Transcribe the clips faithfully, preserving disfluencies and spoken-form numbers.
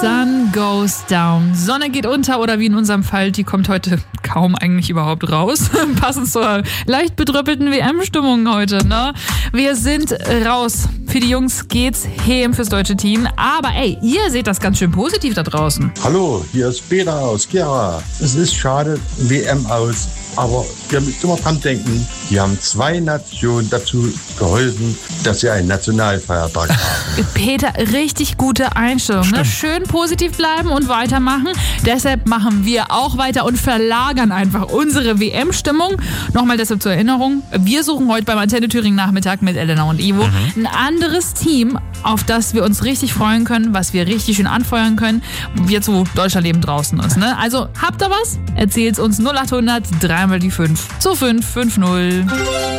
Sun goes down. Sonne geht unter oder wie in unserem Fall, die kommt heute kaum eigentlich überhaupt raus. Passend zur leicht bedröppelten W M-Stimmung heute, ne? Wir sind raus. Für die Jungs geht's heim fürs deutsche Team. Aber ey, ihr seht das ganz schön positiv da draußen. Hallo, hier ist Peter aus Gera. Es ist schade, W M aus. Aber ihr müsst immer dran denken, die haben zwei Nationen dazu geholfen, dass sie einen Nationalfeiertag haben. Peter, richtig gute Einstellung. Ne? Schön positiv bleiben und weitermachen. Deshalb machen wir auch weiter und verlagern einfach unsere W M-Stimmung. Nochmal deshalb zur Erinnerung, wir suchen heute beim Antenne Thüringen Nachmittag mit Elena und Ivo mhm. ein anderes Team, auf das wir uns richtig freuen können, was wir richtig schön anfeuern können, jetzt wo Deutschland eben draußen ist. Ne? Also habt ihr was? Erzählt's uns null acht hundert dreimal die fünf zu fünf fünf null.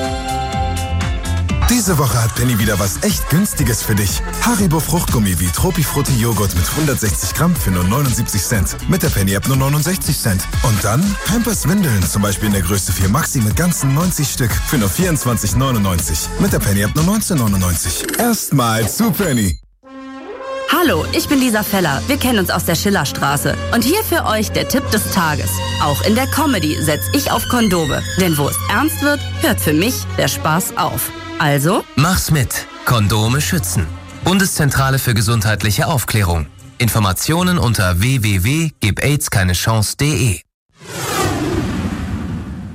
Diese Woche hat Penny wieder was echt Günstiges für dich. Haribo Fruchtgummi wie Tropifrutti Joghurt mit hundertsechzig Gramm für nur neunundsiebzig Cent. Mit der Penny-App nur neunundsechzig Cent. Und dann Pampers Windeln, zum Beispiel in der Größe vier Maxi mit ganzen neunzig Stück für nur vierundzwanzig neunundneunzig. Mit der Penny-App nur neunzehn neunundneunzig. Erstmal zu Penny. Hallo, ich bin Lisa Feller. Wir kennen uns aus der Schillerstraße. Und hier für euch der Tipp des Tages. Auch in der Comedy setze ich auf Kondome. Denn wo es ernst wird, hört für mich der Spaß auf. Also? Mach's mit. Kondome schützen. Bundeszentrale für gesundheitliche Aufklärung. Informationen unter w w w punkt gib aids keine chance punkt de.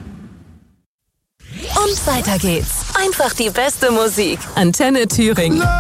Und weiter geht's. Einfach die beste Musik. Antenne Thüringen.